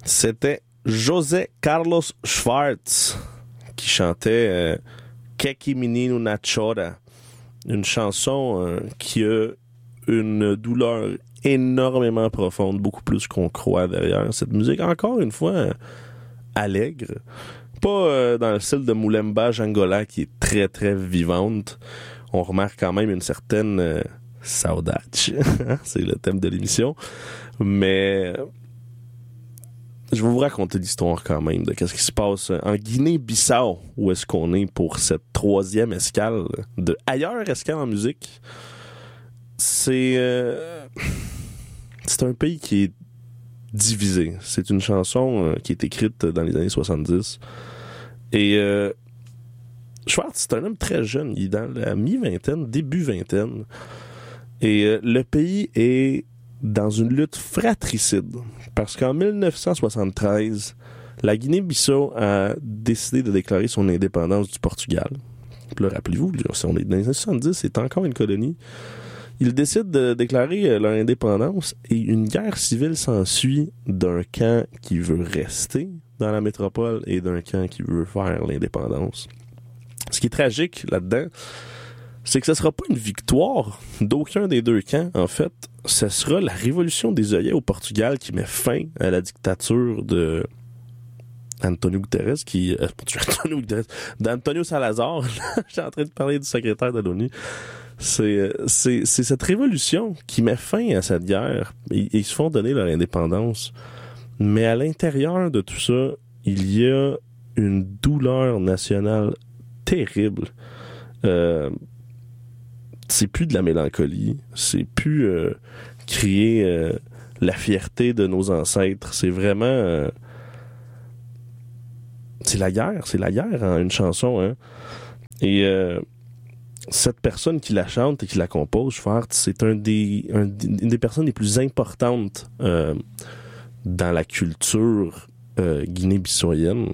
C'était José Carlos Schwartz qui chantait Que que menino na chora, une chanson qui a une douleur énormément profonde, beaucoup plus qu'on croit derrière cette musique. Encore une fois, allègre. Pas dans le style de Moulemba Jangola qui est très très vivante. On remarque quand même une certaine saudade. C'est le thème de l'émission. Mais je vais vous raconter l'histoire quand même de qu'est-ce qui se passe en Guinée-Bissau, où est-ce qu'on est pour cette 3e escale de Ailleurs Escale en musique. C'est un pays qui est divisé. C'est une chanson qui est écrite dans les années 70. Et Schwartz, c'est un homme très jeune. Il est dans la mi-vingtaine, début vingtaine. Et le pays est dans une lutte fratricide. Parce qu'en 1973, la Guinée-Bissau a décidé de déclarer son indépendance du Portugal. Puis là, rappelez-vous, on est dans les années 70, c'est encore une colonie. Ils décident de déclarer leur indépendance et une guerre civile s'ensuit d'un camp qui veut rester dans la métropole et d'un camp qui veut faire l'indépendance. Ce qui est tragique là-dedans, c'est que ce ne sera pas une victoire d'aucun des deux camps. En fait, ce sera la révolution des œillets au Portugal qui met fin à la dictature de António Guterres, d'António Salazar. J'étais en train de parler du secrétaire de l'ONU. C'est cette révolution qui met fin à cette guerre. Ils se font donner leur indépendance. Mais à l'intérieur de tout ça, il y a une douleur nationale terrible. C'est plus de la mélancolie. C'est plus crier la fierté de nos ancêtres. C'est vraiment... c'est la guerre en une chanson. Hein? Et... cette personne qui la chante et qui la compose, Schwartz, c'est une des personnes les plus importantes dans la culture guinée-bissauienne.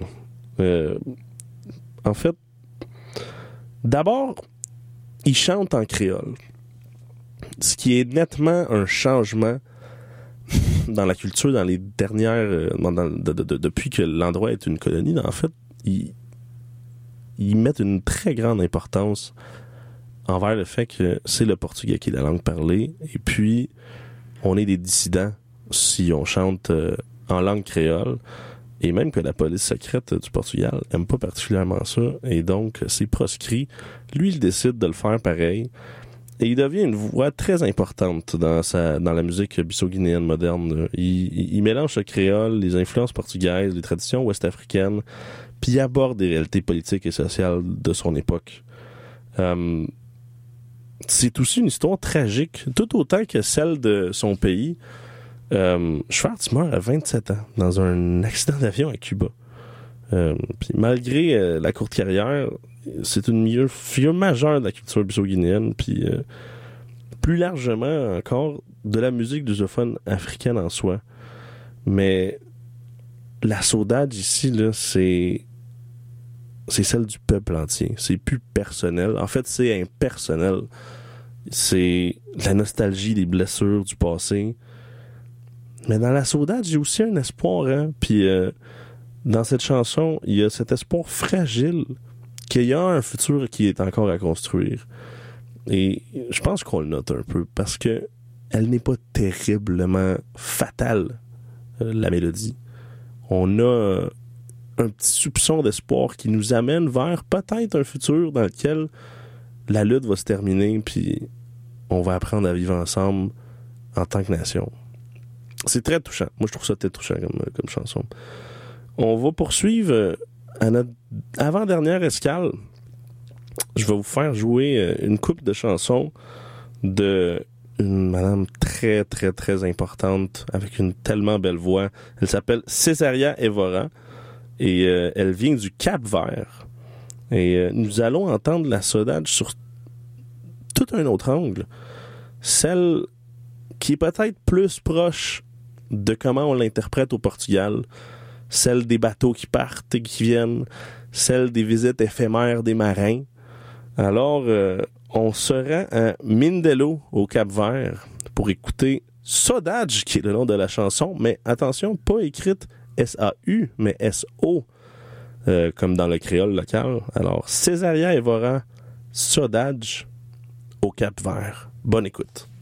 En fait, d'abord, il chante en créole, ce qui est nettement un changement dans la culture dans les dernières... depuis que l'endroit est une colonie. En fait, ils mettent une très grande importance envers le fait que c'est le portugais qui est la langue parlée, et puis on est des dissidents si on chante en langue créole, et même que la police secrète du Portugal aime pas particulièrement ça, et donc c'est proscrit. Lui, il décide de le faire pareil, et il devient une voix très importante dans la musique bissau-guinéenne moderne. Il mélange le créole, les influences portugaises, les traditions ouest-africaines, puis il aborde des réalités politiques et sociales de son époque. C'est aussi une histoire tragique, tout autant que celle de son pays. Schwartz meurt à 27 ans dans un accident d'avion à Cuba. Puis malgré la courte carrière, c'est une figure majeure de la culture bissau-guinéenne, puis plus largement encore de la musique lusophone africaine en soi. Mais la saudade ici, là, c'est celle du peuple entier. C'est plus personnel. En fait, c'est impersonnel. C'est la nostalgie des blessures du passé. Mais dans la saudade, j'ai aussi un espoir. Hein? Puis dans cette chanson, il y a cet espoir fragile qu'il y a un futur qui est encore à construire. Et je pense qu'on le note un peu parce que elle n'est pas terriblement fatale, la mélodie. On a un petit soupçon d'espoir qui nous amène vers peut-être un futur dans lequel la lutte va se terminer, puis on va apprendre à vivre ensemble en tant que nation. C'est très touchant. Moi, je trouve ça très touchant comme chanson. On va poursuivre à notre avant-dernière escale. Je vais vous faire jouer une couple de chansons de une madame très, très, très importante avec une tellement belle voix. Elle s'appelle Césaria Évora. Et elle vient du Cap-Vert. Et nous allons entendre la saudade sur tout un autre angle. Celle qui est peut-être plus proche de comment on l'interprète au Portugal. Celle des bateaux qui partent et qui viennent. Celle des visites éphémères des marins. Alors, on se rend à Mindelo, au Cap-Vert, pour écouter Saudade, qui est le nom de la chanson, mais attention, pas écrite S-A-U, mais S-O, comme dans le créole local. Alors, Césaria Évora, Saudade, au Cap-Vert. Bonne écoute.